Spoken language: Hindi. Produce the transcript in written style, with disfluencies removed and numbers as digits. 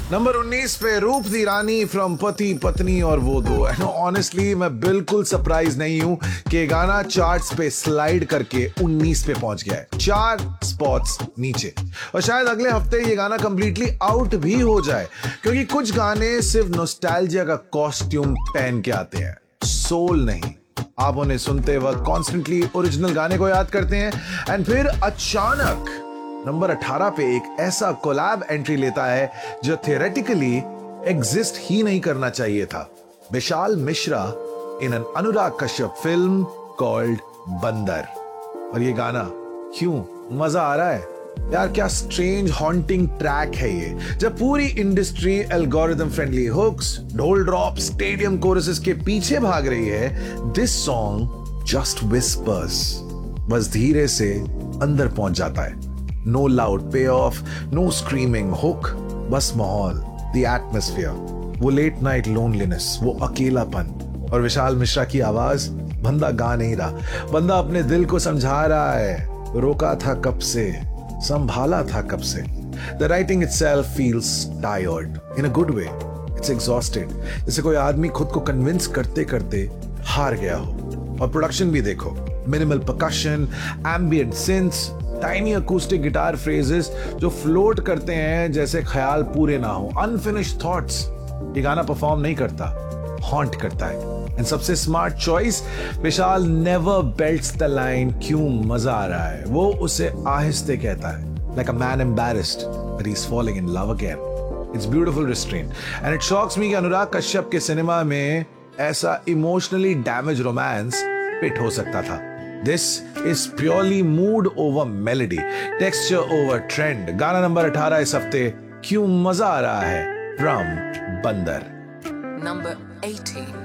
नंबर 19 पे रूप दी रानी फ्रॉम पति पत्नी और वो दो। एंड ऑनेस्टली मैं बिल्कुल सरप्राइज नहीं हूं कि गाना चार्ट्स पे स्लाइड करके 19 पे पहुंच गया है, 4 स्पॉट्स नीचे। और शायद अगले हफ्ते ये गाना कंप्लीटली आउट भी हो जाए, क्योंकि कुछ गाने सिर्फ नॉस्टैल्जिया का कॉस्ट्यूम पहन के आते हैं, सोल नहीं। आप उन्हें सुनते वक्त कॉन्स्टेंटली ओरिजिनल गाने को याद करते हैं, एंड फिर अचानक नंबर 18 पे एक ऐसा कोलैब एंट्री लेता है जो थियोरेटिकली एग्जिस्ट ही नहीं करना चाहिए था। Vishal Mishra in an Anurag Kashyap film called बंदर। और ये गाना क्यों मजा आ रहा है यार, क्या स्ट्रेंज हॉन्टिंग ट्रैक है ये, जब पूरी इंडस्ट्री एल्गोरिथम फ्रेंडली हुक्स, ढोल ड्रॉप, स्टेडियम कोरसेस के पीछे भाग रही है। दिस सॉन्ग जस्ट विस्पर्स, बस धीरे से अंदर पहुंच जाता है। No loud payoff, no screaming hook, बस माहौल, the atmosphere, वो late night loneliness, वो अकेलापन। और विशाल मिश्रा की आवाज, बंदा गा नहीं रहा, बंदा अपने दिल को समझा रहा है। रोका था कब से, संभाला था कब से। The writing itself feels tired in a good way. It's exhausted, जैसे कोई आदमी खुद को कन्विंस करते करते हार गया हो। और प्रोडक्शन भी देखो, minimal percussion, ambient सिंथ्स, tiny acoustic guitar phrases जो फ्लोट करते हैं जैसे ख्याल पूरे ना हो, अनफिनिश्ड थॉट्स। ये गाना परफॉर्म नहीं करता, हॉन्ट करता है। एंड सबसे smart choice, Vishal never belts the line क्यों मजा आ रहा है, वो उसे आहिस्ते कहता है, like a man embarrassed that he's falling in love again. It's beautiful restraint and it shocks me कि अनुराग कश्यप के सिनेमा में ऐसा इमोशनली डैमेज रोमांस फिट हो सकता था। This is purely mood over melody, texture over trend. गाना नंबर 18 इस हफ्ते क्यों मजा आ रहा है, फ्रॉम बंदर। Number 18.